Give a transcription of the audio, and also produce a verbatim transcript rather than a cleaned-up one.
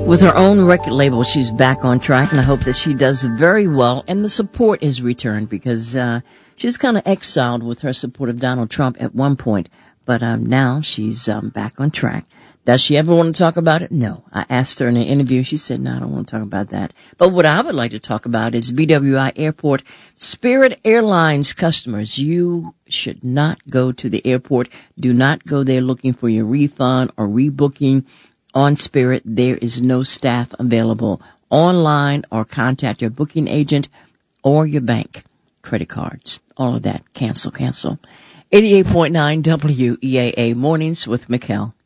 With her own record label, she's back on track, and I hope that she does very well, and the support is returned, because uh, she was kind of exiled with her support of Donald Trump at one point, but um, now she's um, back on track. Does she ever want to talk about it? No. I asked her in an interview. She said, no, I don't want to talk about that. But what I would like to talk about is B W I Airport. Spirit Airlines customers, you should not go to the airport. Do not go there looking for your refund or rebooking. On Spirit, there is no staff available. Online, or contact your booking agent or your bank. Credit cards, all of that. Cancel, cancel. eighty-eight point nine W E A A Mornings with Mikkel.